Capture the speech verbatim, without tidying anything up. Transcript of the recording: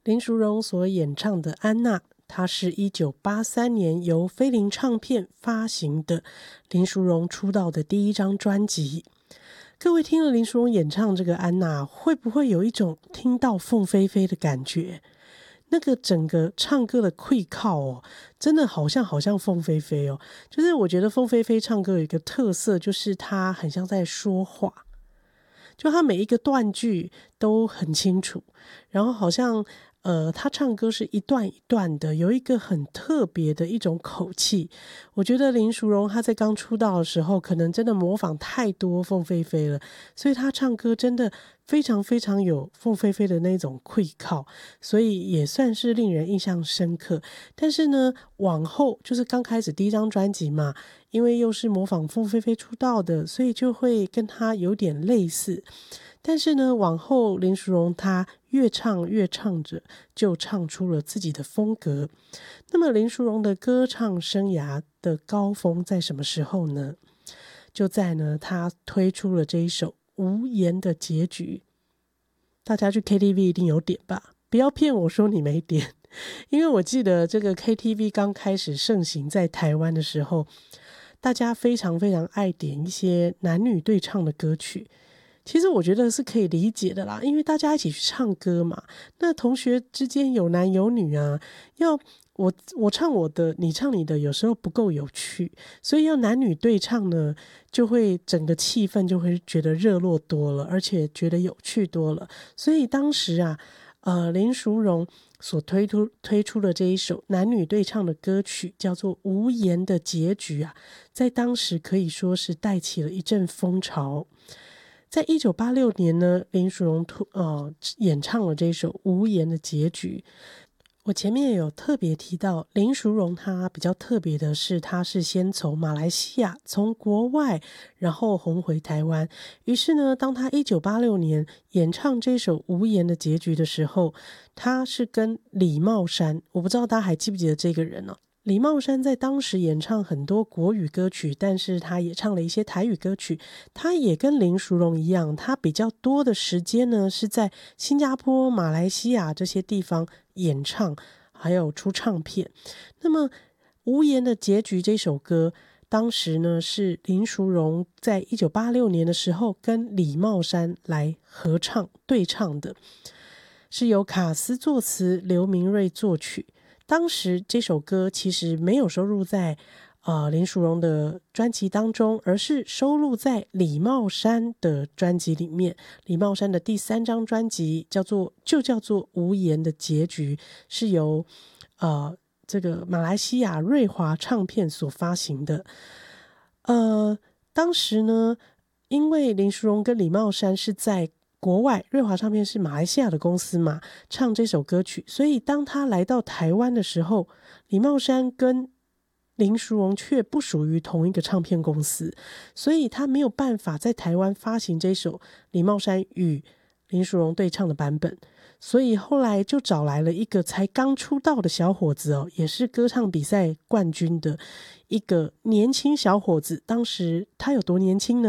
林淑荣所演唱的《安娜》，它是一九八三年由飞林唱片发行的林淑荣出道的第一张专辑。各位听了林淑荣演唱这个《安娜》，会不会有一种听到凤飞飞的感觉？那个整个唱歌的气靠哦，真的好像好像凤飞飞哦。就是我觉得凤飞飞唱歌有一个特色，就是她很像在说话，就她每一个断句都很清楚，然后好像呃，他唱歌是一段一段的，有一个很特别的一种口气。我觉得林淑荣她在刚出道的时候，可能真的模仿太多凤飞飞了，所以她唱歌真的非常非常有凤飞飞的那种气靠，所以也算是令人印象深刻。但是呢，往后就是刚开始第一张专辑嘛，因为又是模仿凤飞飞出道的，所以就会跟她有点类似。但是呢，往后林淑荣她越唱越唱着，就唱出了自己的风格。那么林淑荣的歌唱生涯的高峰在什么时候呢？就在呢，她推出了这一首《无言的结局》。大家去 K T V 一定有点吧？不要骗我说你没点，因为我记得这个 K T V 刚开始盛行在台湾的时候，大家非常非常爱点一些男女对唱的歌曲。其实我觉得是可以理解的啦，因为大家一起去唱歌嘛，那同学之间有男有女啊，要我我唱我的，你唱你的，有时候不够有趣，所以要男女对唱呢，就会整个气氛就会觉得热络多了，而且觉得有趣多了。所以当时啊，呃，林淑荣所推出推出的这一首男女对唱的歌曲叫做《无言的结局》啊，在当时可以说是带起了一阵风潮。在一九八六年呢，林淑荣呃演唱了这首《无言的结局》。我前面有特别提到，林淑荣她比较特别的是，她是先从马来西亚，从国外，然后红回台湾。于是呢，当她一九八六年演唱这首《无言的结局》的时候，她是跟李茂山，我不知道大家还记不记得这个人哦。李茂山在当时演唱很多国语歌曲，但是他也唱了一些台语歌曲。他也跟林淑荣一样，他比较多的时间呢是在新加坡、马来西亚这些地方演唱，还有出唱片。那么《无言的结局》这首歌，当时呢是林淑荣在一九八六年的时候跟李茂山来合唱对唱的，是由卡斯作词，刘明瑞作曲。当时这首歌其实没有收录在呃林淑荣的专辑当中，而是收录在李茂山的专辑里面。李茂山的第三张专辑叫做就叫做《无言的结局》，是由呃这个马来西亚瑞华唱片所发行的。呃，当时呢，因为林淑荣跟李茂山是在国外，瑞华唱片是马来西亚的公司嘛，唱这首歌曲，所以当他来到台湾的时候，李茂山跟林淑荣却不属于同一个唱片公司，所以他没有办法在台湾发行这首李茂山与林淑荣对唱的版本，所以后来就找来了一个才刚出道的小伙子哦，也是歌唱比赛冠军的一个年轻小伙子。当时他有多年轻呢？